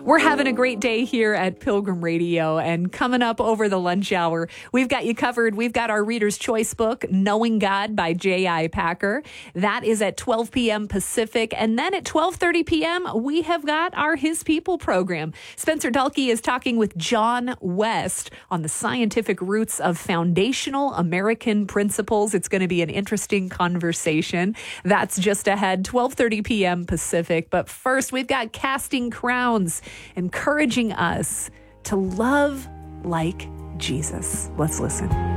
We're having a great day here at Pilgrim Radio, and coming up over the lunch hour, we've got you covered. We've got our Reader's Choice book, Knowing God by J.I. Packer. That is at 12 p.m. Pacific. And then at 12:30 p.m., we have got our His People program. Spencer Dalkey is talking with John West on the scientific roots of foundational American principles. It's going to be an interesting conversation. That's just ahead, 12:30 p.m. Pacific. But first, we've got Casting Crowns, encouraging us to love like Jesus. Let's listen.